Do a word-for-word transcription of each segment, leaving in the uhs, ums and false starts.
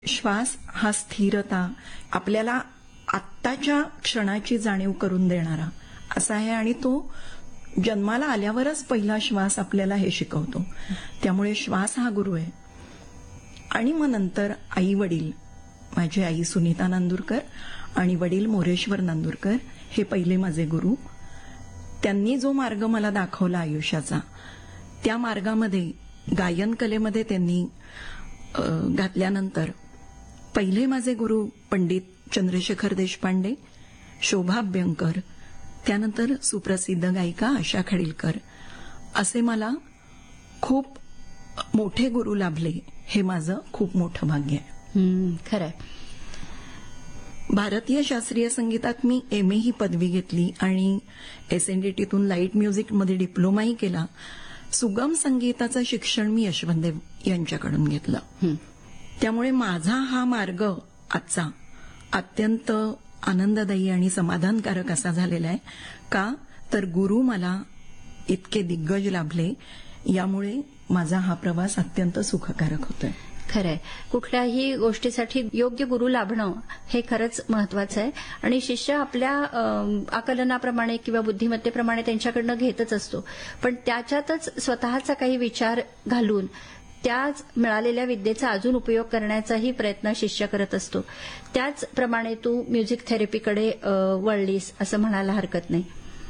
श्वास हा स्थिरता, आपल्याला आत्ताच्या क्षणाची जाणीव करून देणारा असा आहे आणि तो जन्माला आल्यावरच पहिला श्वास आपल्याला हे शिकवतो. त्यामुळे श्वास हा गुरु आहे. आणि मग नंतर आई वडील, माझी आई सुनीता नांदुरकर आणि वडील मोरेश्वर नांदुरकर हे पहिले माझे गुरु. त्यांनी जो मार्ग मला दाखवला आयुष्याचा, त्या मार्गामध्ये गायन कलेमध्ये त्यांनी घातल्यानंतर पहिले माझे गुरु पंडित चंद्रशेखर देशपांडे, शोभा अभ्यंकर, त्यानंतर सुप्रसिद्ध गायिका आशा खडीलकर, असे मला खूप मोठे गुरु लाभले. हे माझं खूप मोठं भाग्य आहे. खरंय. भारतीय शास्त्रीय संगीतात मी एम ए ही पदवी घेतली आणि एसएनडीटीतून लाईट म्युझिकमध्ये डिप्लोमाही केला. सुगम संगीताचं शिक्षण मी यशवंतदेव यांच्याकडून घेतलं. त्यामुळे माझा हा मार्ग आजचा अत्यंत आनंददायी आणि समाधानकारक असा झालेला आहे. का तर गुरु मला इतके दिग्गज लाभले, यामुळे माझा हा प्रवास अत्यंत सुखकारक होतोय. खरंय. कुठल्याही गोष्टीसाठी योग्य गुरु लाभणं हे खरंच महत्वाचं आहे. आणि शिष्य आपल्या आकलनाप्रमाणे किंवा बुद्धिमत्तेप्रमाणे त्यांच्याकडनं घेतच असतो, पण त्याच्यातच स्वतःचा काही विचार घालून त्याच मिळालेल्या विद्येचा अजून उपयोग करण्याचाही प्रयत्न शिष्य करत असतो. त्याचप्रमाणे तू म्युझिक थेरपीकडे वळलीस असं म्हणायला हरकत नाही.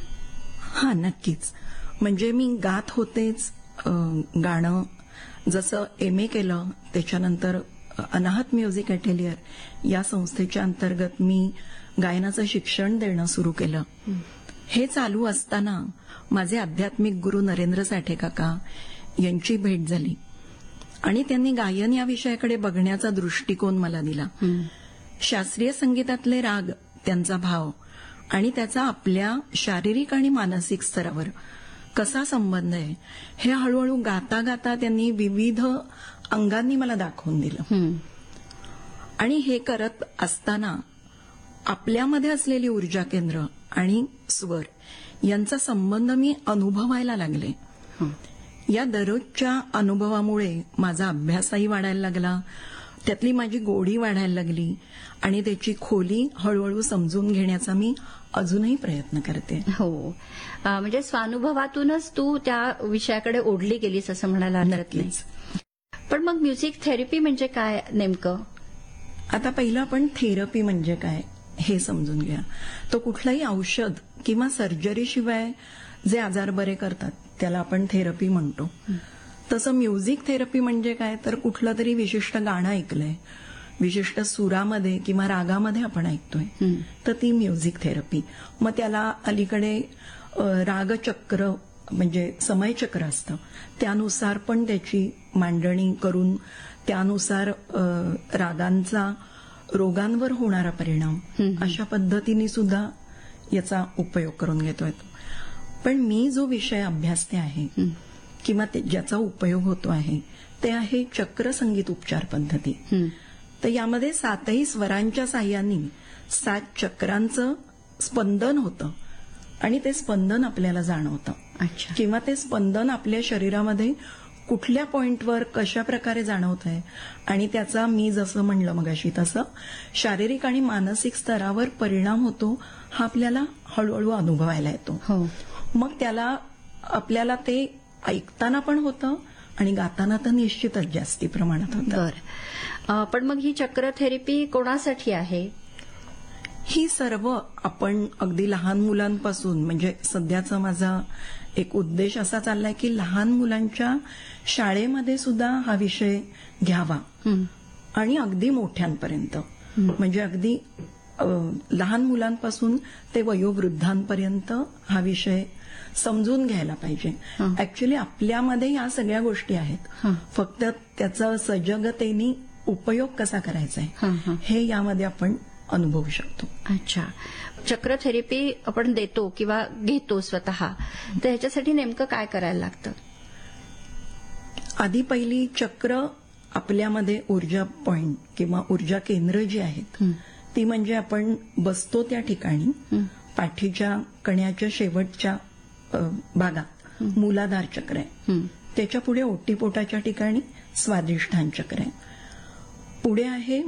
हा, नक्कीच. म्हणजे मी गात होतेच. गाणं जसं एम ए केलं, त्याच्यानंतर अनाहत म्युझिक अटेलियर या संस्थेच्या अंतर्गत मी गायनाचं शिक्षण देणं सुरू केलं. हे चालू असताना माझे आध्यात्मिक गुरु नरेंद्र साठे काका यांची भेट झाली आणि त्यांनी गायन या विषयाकडे बघण्याचा दृष्टिकोन मला दिला. शास्त्रीय संगीतातले राग, त्यांचा भाव आणि त्याचा आपल्या शारीरिक आणि मानसिक स्तरावर कसा संबंध आहे, हे हळूहळू गाता गाता त्यांनी विविध अंगांनी मला दाखवून दिलं. आणि हे करत असताना आपल्यामध्ये असलेली ऊर्जा केंद्र आणि स्वर यांचा संबंध मी अनुभवायला लागले. या दररोजच्या अनुभवामुळे माझा अभ्यासही वाढायला लागला, त्यातली माझी गोडी वाढायला लागली आणि त्याची खोली हळूहळू समजून घेण्याचा मी अजूनही प्रयत्न करते. हो, म्हणजे स्वानुभवातूनच तू त्या विषयाकडे ओढली गेलीस असं म्हणायला हरकत नाही. पण मग म्युझिक थेरपी म्हणजे काय नेमकं? आता पहिलं आपण थेरपी म्हणजे काय हे समजून घ्या. तो कुठलाही औषध किंवा सर्जरीशिवाय जे आजार बरे करतात त्याला आपण थेरपी म्हणतो. तसं म्युझिक थेरपी म्हणजे काय, तर कुठलं तरी विशिष्ट गाणं ऐकलंय, विशिष्ट सुरामध्ये किंवा रागामध्ये आपण ऐकतोय, तर ती म्युझिक थेरपी. मग त्याला अलीकडे रागचक्र म्हणजे समयचक्र असतं, त्यानुसार पण त्याची मांडणी करून त्यानुसार रागांचा रोगांवर होणारा परिणाम अशा पद्धतीने सुद्धा याचा उपयोग करून घेतोय. पण मी जो विषय अभ्यासते आहे किंवा ज्याचा उपयोग होतो आहे ते आहे चक्र संगीत उपचार पद्धती. तर यामध्ये सातही स्वरांच्या साह्याने सात चक्रांचं स्पंदन होतं आणि ते स्पंदन आपल्याला जाणवतं. अच्छा. किंवा ते स्पंदन आपल्या शरीरामध्ये कुठल्या पॉइंटवर कशा प्रकारे जाणवत आहे आणि त्याचा मी जसं म्हणलं मगाशी तसं शारीरिक आणि मानसिक स्तरावर परिणाम होतो, हा आपल्याला हळूहळू अनुभवायला येतो. हो. मग त्याला आपल्याला ते ऐकताना पण होतं आणि गाताना तर निश्चितच जास्ती प्रमाणात होतं. बरं. पण मग ही चक्र थेरपी कोणासाठी आहे? ही सर्व आपण अगदी लहान मुलांपासून, म्हणजे सध्याचा माझा एक उद्देश असा चाललाय की लहान मुलांच्या शाळेमध्ये सुद्धा हा विषय घ्यावा आणि अगदी मोठ्यांपर्यंत, म्हणजे अगदी लहान मुलांपासून ते वयोवृद्धांपर्यंत हा विषय समजून घ्यायला पाहिजे. ऍक्च्युली आपल्यामध्ये या सगळ्या गोष्टी आहेत, फक्त त्याचा सजगतेने उपयोग कसा करायचा आहे हे यामध्ये आपण अनुभवू शकतो. अच्छा. चक्र थेरपी आपण देतो किंवा घेतो स्वतः, तर ह्याच्यासाठी नेमकं काय करायला लागतं? आधी पहिली चक्र आपल्यामध्ये ऊर्जा पॉइंट किंवा ऊर्जा केंद्र जी आहेत ती म्हणजे आपण बसतो त्या ठिकाणी पाठीच्या कण्याच्या शेवटच्या भागात मूलाधार चक्र आहे, त्याच्या पुढे ओटीपोटाच्या ठिकाणी स्वादिष्ठान चक्र आहे, पुढे आहे